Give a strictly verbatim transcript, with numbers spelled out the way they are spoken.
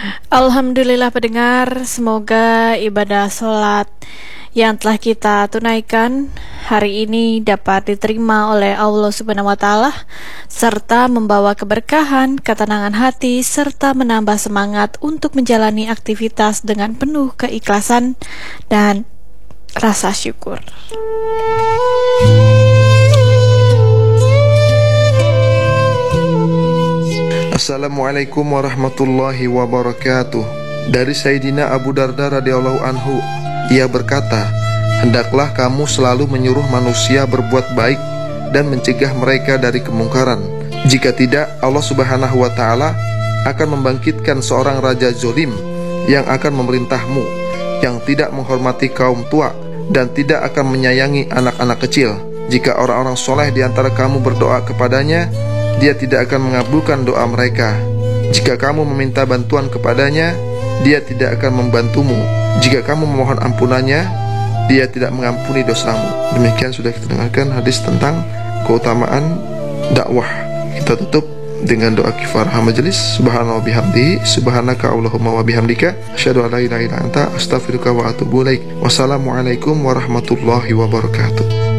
Alhamdulillah pendengar, semoga ibadah sholat yang telah kita tunaikan hari ini dapat diterima oleh Allah Subhanahu wa Ta'ala, serta membawa keberkahan, ketenangan hati, serta menambah semangat untuk menjalani aktivitas dengan penuh keikhlasan dan rasa syukur. Assalamualaikum warahmatullahi wabarakatuh. Dari Sayyidina Abu Darda radhiyallahu anhu, ia berkata, hendaklah kamu selalu menyuruh manusia berbuat baik dan mencegah mereka dari kemungkaran. Jika tidak, Allah subhanahu wa ta'ala akan membangkitkan seorang raja zolim yang akan memerintahmu, yang tidak menghormati kaum tua dan tidak akan menyayangi anak-anak kecil. Jika orang-orang soleh di antara kamu berdoa kepadanya, Dia tidak akan mengabulkan doa mereka. Jika kamu meminta bantuan kepadanya, Dia tidak akan membantumu. Jika kamu memohon ampunannya, Dia tidak mengampuni dosamu. Demikian sudah kita dengarkan hadis tentang keutamaan dakwah. Kita tutup dengan doa kifarah majelis. Subhanallah bihamdihi, subhanaka Allahumma wa bihamdika, asyhadu an la ilaha illa anta, astaghfiruka wa atubu ilaik. Wassalamualaikum warahmatullahi wabarakatuh.